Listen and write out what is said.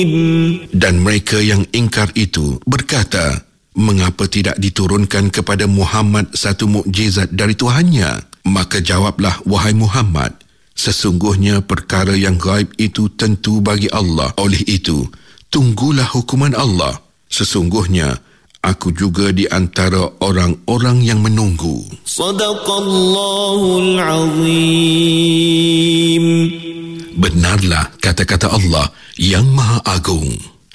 Dan mereka yang ingkar itu berkata, mengapa tidak diturunkan kepada Muhammad satu mukjizat dari Tuhannya? Maka jawablah, wahai Muhammad, sesungguhnya perkara yang gaib itu tentu bagi Allah. Oleh itu, tunggulah hukuman Allah. Sesungguhnya, aku juga di antara orang-orang yang menunggu. Sadaqallahul Azim. Benarlah kata-kata Allah yang Maha Agung.